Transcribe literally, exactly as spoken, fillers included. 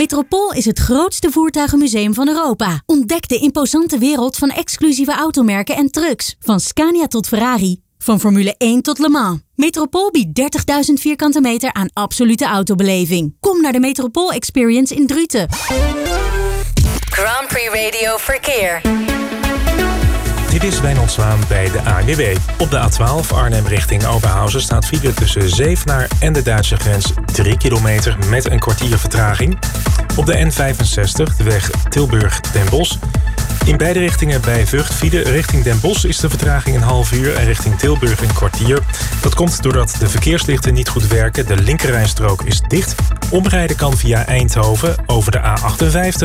Metropool is het grootste voertuigenmuseum van Europa. Ontdek de imposante wereld van exclusieve automerken en trucks. Van Scania tot Ferrari. Van Formule één tot Le Mans. Metropool biedt dertigduizend vierkante meter aan absolute autobeleving. Kom naar de Metropool Experience in Druten. Grand Prix Radio Verkeer. Dit is Wijnand Zwaan bij de A N W B. Op de A twaalf Arnhem richting Oberhausen staat file tussen Zevenaar en de Duitse grens drie kilometer met een kwartier vertraging. Op de N vijfenzestig, de weg Tilburg-Den Bosch. In beide richtingen bij Vught file. Richting Den Bosch is de vertraging een half uur en richting Tilburg een kwartier. Dat komt doordat de verkeerslichten niet goed werken. De linkerrijstrook is dicht. Omrijden kan via Eindhoven over de A achtenvijftig.